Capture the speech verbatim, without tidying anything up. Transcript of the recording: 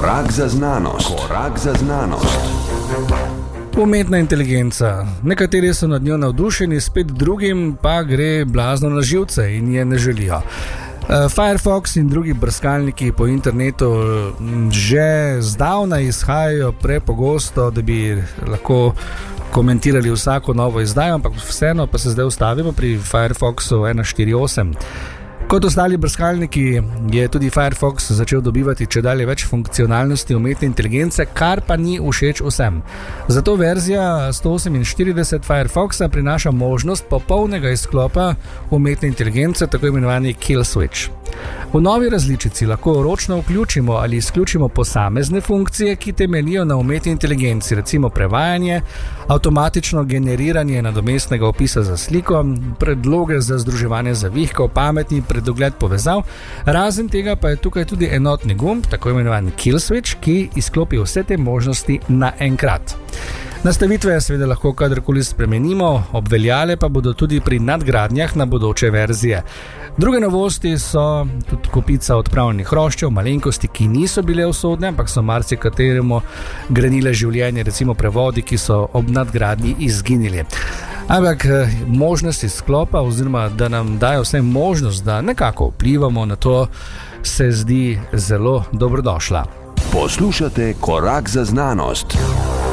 Korak za znanost. Korak za znanost. Umetna inteligenca. Nekateri so nad njo navdušeni, spet drugim pa gre blazno na živce in je ne želijo. Firefox in drugi brskalniki po internetu že zdavnaj izhajajo prepogosto, da bi lahko komentirali vsako novo izdajo, ampak vseeno pa se zdaj ustavimo pri Firefoxu ena štiri osem. Kot ostali brskalniki je tudi Firefox začel dobivati čedalje več funkcionalnosti umetne inteligence, kar pa ni všeč vsem. Zato verzija sto oseminštirideset Firefoxa prinaša možnost popolnega izklopa umetne inteligence, tako imenovani kill switch. V novi različici lahko ročno vključimo ali izključimo posamezne funkcije, ki temeljijo na umetni inteligenci, recimo prevajanje, avtomatično generiranje nadomestnega opisa za sliko, predloge za združevanje zavihkov, pametni predogled povezav. Razen tega pa je tukaj tudi enotni gumb, tako imenovan kill switch, ki izklopi vse te možnosti naenkrat. Nastavitve seveda lahko kadarkoli spremenimo, obveljale pa bodo tudi pri nadgradnjah na bodoče verzije. Druge novosti so tudi kopica odpravljenih hroščev, malenkosti, ki niso bile usodne, ampak so marsikateremu grenile življenje, recimo prevodi, ki so ob nadgradnji izginili. Ampak možnost izklopa, oziroma da nam dajo vsaj možnost, da nekako vplivamo na to, se zdi zelo dobrodošla. Poslušate Korak za znanost.